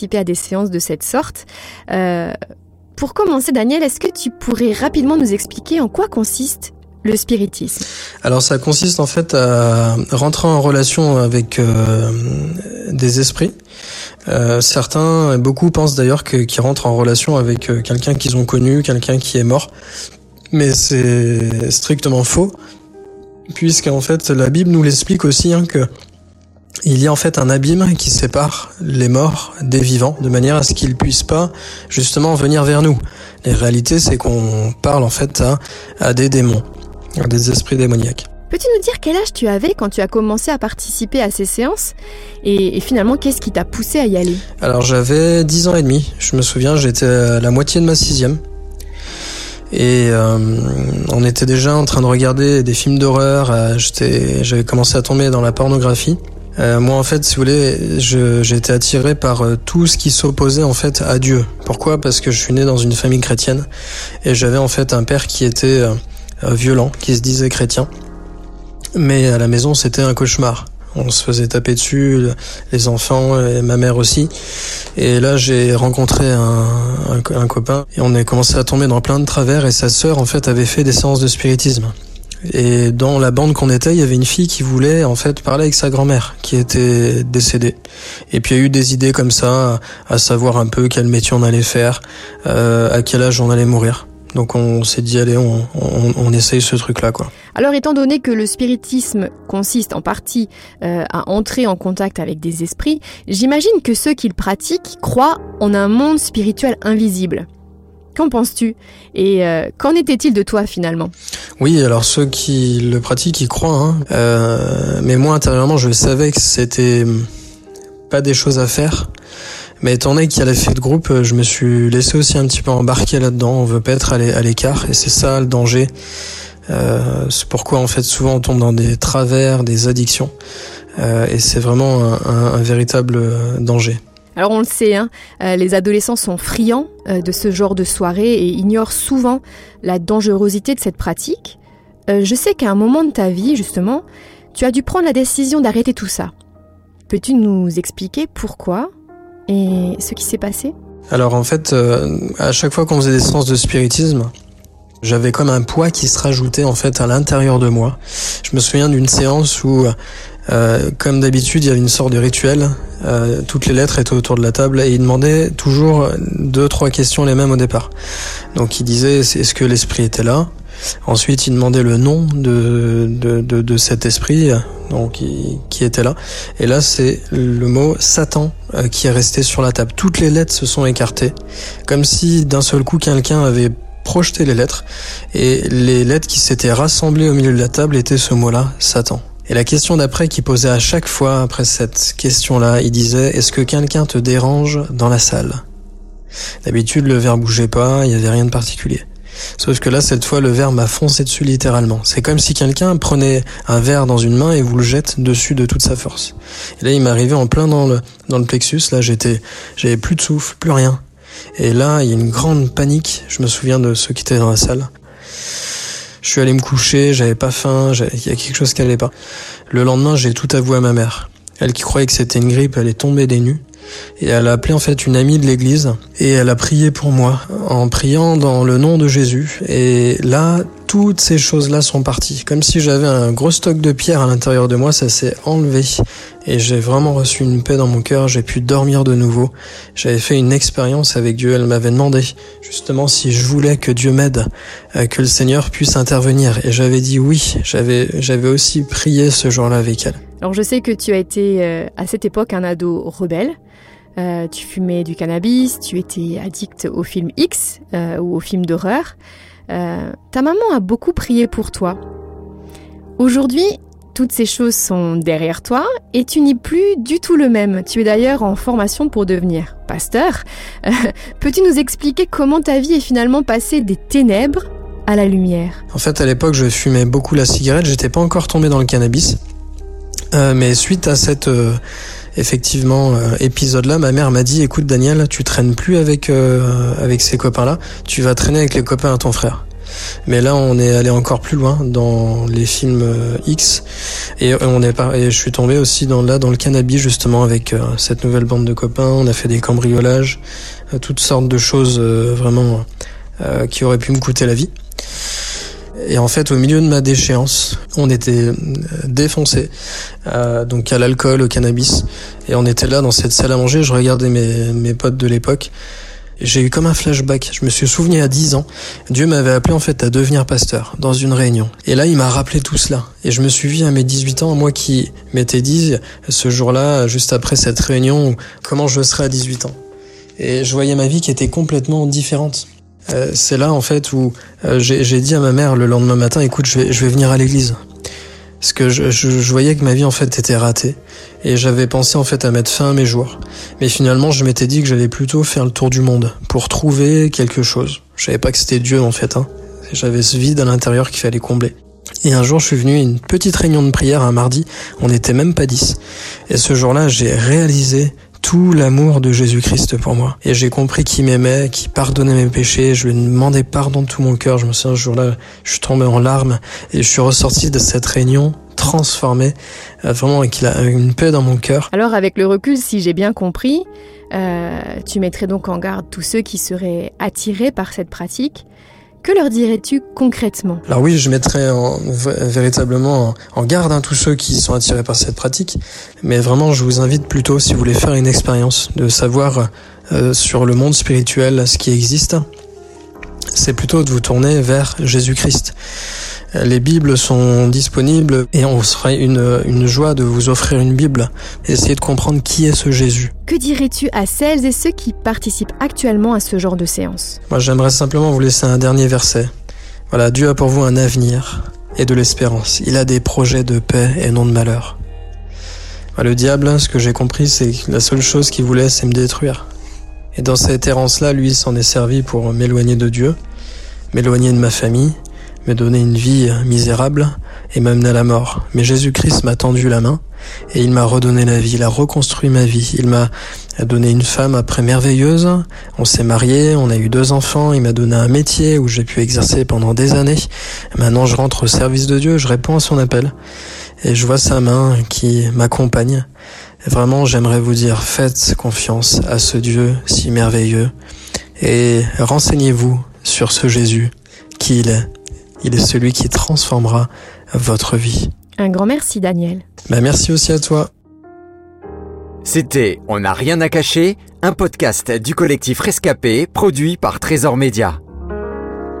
participer à des séances de cette sorte. Pour commencer, Daniel, est-ce que tu pourrais rapidement nous expliquer en quoi consiste le spiritisme? Alors ça consiste en fait à rentrer en relation avec des esprits. Beaucoup pensent d'ailleurs qu'ils rentrent en relation avec quelqu'un qu'ils ont connu, quelqu'un qui est mort. Mais c'est strictement faux, puisqu'en fait la Bible nous l'explique aussi que il y a en fait un abîme qui sépare les morts des vivants, de manière à ce qu'ils puissent pas justement venir vers nous. La réalité, c'est qu'on parle en fait à des démons, à des esprits démoniaques. Peux-tu nous dire quel âge tu avais quand tu as commencé à participer à ces séances et finalement, qu'est-ce qui t'a poussé à y aller? Alors, j'avais 10 ans et demi. Je me souviens, j'étais à la moitié de ma 6e. Et on était déjà en train de regarder des films d'horreur. J'avais commencé à tomber dans la pornographie. Moi, en fait, si vous voulez, j'ai été attiré par tout ce qui s'opposait en fait à Dieu. Pourquoi ? Parce que je suis né dans une famille chrétienne et j'avais en fait un père qui était violent, qui se disait chrétien. Mais à la maison, c'était un cauchemar. On se faisait taper dessus, les enfants et ma mère aussi. Et là, j'ai rencontré un copain et on a commencé à tomber dans plein de travers. Et sa sœur, en fait, avait fait des séances de spiritisme. Et dans la bande qu'on était, il y avait une fille qui voulait, en fait, parler avec sa grand-mère, qui était décédée. Et puis, il y a eu des idées comme ça, à savoir un peu quel métier on allait faire, à quel âge on allait mourir. Donc on s'est dit, allez, on essaye ce truc-là, quoi. Alors, étant donné que le spiritisme consiste en partie à entrer en contact avec des esprits, j'imagine que ceux qui le pratiquent croient en un monde spirituel invisible. Qu'en penses-tu ? Et qu'en était-il de toi, finalement ? Oui, alors ceux qui le pratiquent, ils croient, mais moi, intérieurement, je savais que c'était pas des choses à faire. Mais étant donné qu'il y a l'effet de groupe, je me suis laissé aussi un petit peu embarquer là-dedans. On veut pas être à l'écart, et c'est ça le danger. C'est pourquoi en fait souvent on tombe dans des travers, des addictions, et c'est vraiment un véritable danger. Alors on le sait, les adolescents sont friands de ce genre de soirée et ignorent souvent la dangerosité de cette pratique. Je sais qu'à un moment de ta vie, justement, tu as dû prendre la décision d'arrêter tout ça. Peux-tu nous expliquer pourquoi ? Et ce qui s'est passé ? Alors en fait, à chaque fois qu'on faisait des séances de spiritisme, j'avais comme un poids qui se rajoutait en fait à l'intérieur de moi. Je me souviens d'une séance où, comme d'habitude, il y avait une sorte de rituel. Toutes les lettres étaient autour de la table et il demandait toujours 2-3 questions les mêmes au départ. Donc il disait, est-ce que l'esprit était là ? Ensuite, il demandait le nom de cet esprit, donc qui était là. Et là, c'est le mot Satan qui est resté sur la table. Toutes les lettres se sont écartées, comme si d'un seul coup quelqu'un avait projeté les lettres. Et les lettres qui s'étaient rassemblées au milieu de la table étaient ce mot-là, Satan. Et la question d'après qu'il posait à chaque fois après cette question-là, il disait, est-ce que quelqu'un te dérange dans la salle ? D'habitude, le verre bougeait pas, il y avait rien de particulier. Sauf que là, cette fois, le verre m'a foncé dessus littéralement. C'est comme si quelqu'un prenait un verre dans une main et vous le jette dessus de toute sa force. Et là, il m'est arrivé en plein dans le plexus. Là, j'avais plus de souffle, plus rien. Et là, il y a une grande panique. Je me souviens de ceux qui étaient dans la salle. Je suis allé me coucher, j'avais pas faim, il y a quelque chose qui allait pas. Le lendemain, j'ai tout avoué à ma mère. Elle qui croyait que c'était une grippe, elle est tombée des nues. Et elle a appelé en fait une amie de l'église et elle a prié pour moi en priant dans le nom de Jésus. Et là, toutes ces choses-là sont parties. Comme si j'avais un gros stock de pierres à l'intérieur de moi, ça s'est enlevé. Et j'ai vraiment reçu une paix dans mon cœur, j'ai pu dormir de nouveau. J'avais fait une expérience avec Dieu, elle m'avait demandé justement si je voulais que Dieu m'aide, que le Seigneur puisse intervenir. Et j'avais dit oui, j'avais aussi prié ce jour-là avec elle. Alors je sais que tu as été à cette époque un ado rebelle. Tu fumais du cannabis, tu étais addict aux films X ou aux films d'horreur. Ta maman a beaucoup prié pour toi. Aujourd'hui, toutes ces choses sont derrière toi et tu n'es plus du tout le même. Tu es d'ailleurs en formation pour devenir pasteur. Peux-tu nous expliquer comment ta vie est finalement passée des ténèbres à la lumière ? En fait, à l'époque, je fumais beaucoup la cigarette. J'étais pas encore tombé dans le cannabis. Mais suite à cet épisode-là, ma mère m'a dit, écoute Daniel, tu traînes plus avec ces copains-là, tu vas traîner avec les copains à ton frère. Mais là, on est allé encore plus loin dans les films X, et je suis tombé aussi dans le cannabis, justement, avec cette nouvelle bande de copains. On a fait des cambriolages, toutes sortes de choses vraiment qui auraient pu me coûter la vie. Et en fait, au milieu de ma déchéance, on était défoncés, donc à l'alcool, au cannabis, et on était là dans cette salle à manger. Je regardais mes potes de l'époque. J'ai eu comme un flashback. Je me suis souvenu à 10 ans, Dieu m'avait appelé en fait à devenir pasteur dans une réunion. Et là, il m'a rappelé tout cela. Et je me suis vu à mes 18 ans, moi qui m'étais dit ce jour-là, juste après cette réunion, comment je serais à 18 ans. Et je voyais ma vie qui était complètement différente. C'est là en fait où j'ai dit à ma mère le lendemain matin, écoute, je vais venir à l'église. Parce que je voyais que ma vie en fait était ratée. Et j'avais pensé en fait à mettre fin à mes jours. Mais finalement, je m'étais dit que j'allais plutôt faire le tour du monde pour trouver quelque chose. Je savais pas que c'était Dieu en fait. J'avais ce vide à l'intérieur qu'il fallait combler. Et un jour, je suis venu à une petite réunion de prière un mardi. On n'était même pas 10. Et ce jour-là, j'ai réalisé tout l'amour de Jésus-Christ pour moi. Et j'ai compris qu'il m'aimait, qu'il pardonnait mes péchés. Je lui ai demandé pardon de tout mon cœur. Je me souviens, ce jour-là, je suis tombé en larmes et je suis ressorti de cette réunion transformé, vraiment avec une paix dans mon cœur. Alors avec le recul, si j'ai bien compris, tu mettrais donc en garde tous ceux qui seraient attirés par cette pratique. Que leur dirais-tu concrètement ? Alors oui, je mettrais véritablement en garde tous ceux qui sont attirés par cette pratique, mais vraiment je vous invite plutôt, si vous voulez faire une expérience, de savoir sur le monde spirituel ce qui existe, c'est plutôt de vous tourner vers Jésus-Christ. Les Bibles sont disponibles et on serait une joie de vous offrir une Bible. Essayez de comprendre qui est ce Jésus. Que dirais-tu à celles et ceux qui participent actuellement à ce genre de séance ? Moi, j'aimerais simplement vous laisser un dernier verset. Voilà, Dieu a pour vous un avenir et de l'espérance. Il a des projets de paix et non de malheur. Le diable, ce que j'ai compris, c'est que la seule chose qu'il voulait, c'est me détruire. Et dans cette errance-là, lui, s'en est servi pour m'éloigner de Dieu, m'éloigner de ma famille, me donner une vie misérable et m'amener à la mort. Mais Jésus-Christ m'a tendu la main et il m'a redonné la vie, il a reconstruit ma vie. Il m'a donné une femme après merveilleuse, on s'est mariés, on a eu 2 enfants, il m'a donné un métier où j'ai pu exercer pendant des années. Maintenant je rentre au service de Dieu, je réponds à son appel et je vois sa main qui m'accompagne. Et vraiment j'aimerais vous dire, faites confiance à ce Dieu si merveilleux et renseignez-vous sur ce Jésus qui il est. Il est celui qui transformera votre vie. Un grand merci, Daniel. Merci aussi à toi. C'était On n'a rien à cacher, un podcast du collectif Rescapé, produit par Trésor Média.